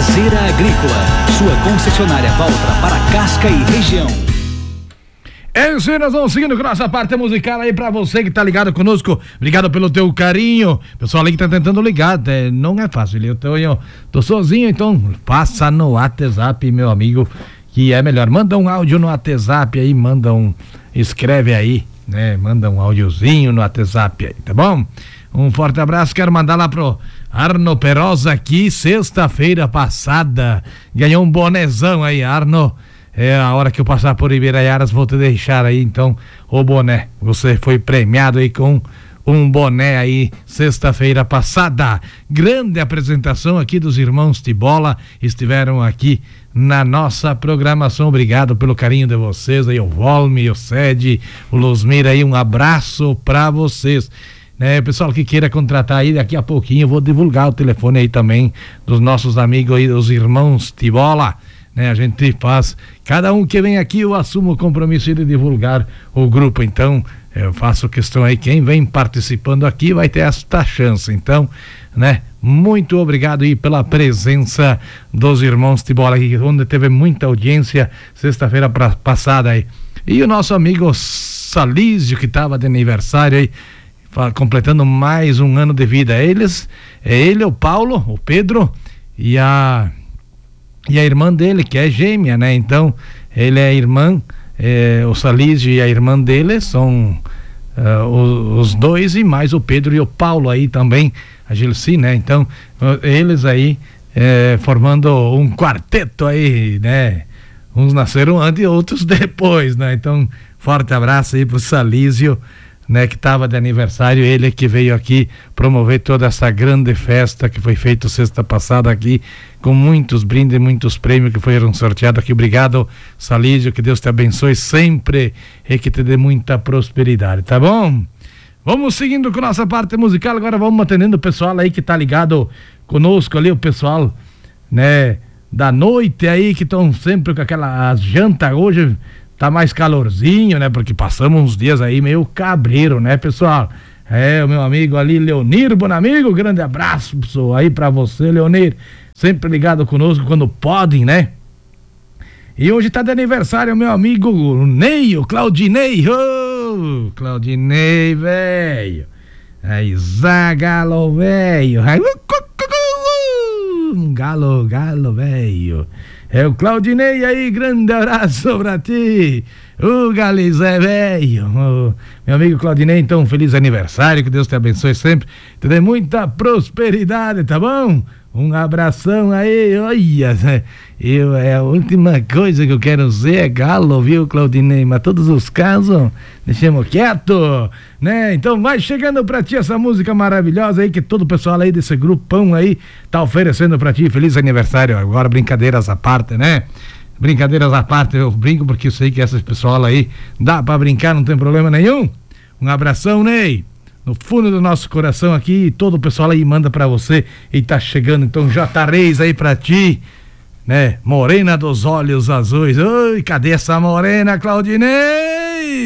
Terceira Agrícola, sua concessionária Valtra para Casca e região. É isso aí, nós vamos seguindo com a nossa parte musical aí pra você que tá ligado conosco. Obrigado pelo teu carinho. Pessoal aí que tá tentando ligar, não é fácil. Eu tô sozinho, então passa no WhatsApp, meu amigo, que é melhor. Manda um áudio no WhatsApp aí, escreve aí, né? Manda um áudiozinho no WhatsApp aí, tá bom? Um forte abraço, quero mandar lá pro Arno Perosa aqui, sexta-feira passada, ganhou um bonezão aí, Arno. A hora que eu passar por Ibiraiaras vou te deixar aí então o boné. Você foi premiado aí com um boné aí sexta-feira passada. Grande apresentação aqui dos irmãos Tibola, estiveram aqui na nossa programação. Obrigado pelo carinho de vocês aí, o Volme, o Sede, o Luzmir aí, um abraço pra vocês. Pessoal que queira contratar aí, daqui a pouquinho eu vou divulgar o telefone aí também dos nossos amigos aí, dos irmãos Tibola. A gente faz, cada um que vem aqui eu assumo o compromisso de divulgar o grupo, então eu faço questão aí, quem vem participando aqui vai ter esta chance, então, muito obrigado aí pela presença dos irmãos Tibola aqui, onde teve muita audiência sexta-feira passada aí, e o nosso amigo Salísio que estava de aniversário aí, completando mais um ano de vida, ele, o Paulo, o Pedro e a irmã dele, que é gêmea, então ele é irmã, o Salísio e a irmã dele são os dois, e mais o Pedro e o Paulo aí também, a Gilci, então eles aí formando um quarteto aí, uns nasceram antes e outros depois, então forte abraço aí pro Salísio, que estava de aniversário, ele que veio aqui promover toda essa grande festa que foi feita sexta passada aqui, com muitos brindes, muitos prêmios que foram sorteados aqui. Obrigado, Salísio, que Deus te abençoe sempre e que te dê muita prosperidade, tá bom? Vamos seguindo com nossa parte musical, agora vamos atendendo o pessoal aí que tá ligado conosco ali, o pessoal, da noite aí, que estão sempre com aquela janta. Hoje tá mais calorzinho, porque passamos uns dias aí meio cabreiro, pessoal? O meu amigo ali, Leonir Bonamigo, grande abraço aí pra você, Leonir, sempre ligado conosco quando podem, E hoje tá de aniversário meu amigo Ney, o Claudinei, Claudinei, velho, aí, Zagalo, velho, galo, velho. O Claudinei aí, grande abraço pra ti. O Galizé, velho. Meu amigo Claudinei, então, feliz aniversário, que Deus te abençoe sempre, te dê muita prosperidade, tá bom? Um abração aí, olha, a última coisa que eu quero dizer é galo, viu, Claudinei? Mas todos os casos, deixemos quieto, Então vai chegando pra ti essa música maravilhosa aí, que todo o pessoal aí desse grupão aí tá oferecendo pra ti. Feliz aniversário. Agora, brincadeiras à parte, Brincadeiras à parte, eu brinco porque eu sei que essas pessoal aí dá pra brincar, não tem problema nenhum. Um abração, Ney, no fundo do nosso coração aqui, todo o pessoal aí manda pra você e tá chegando, então, J. Reis aí pra ti, Morena dos olhos azuis. Oi, cadê essa morena, Claudinei?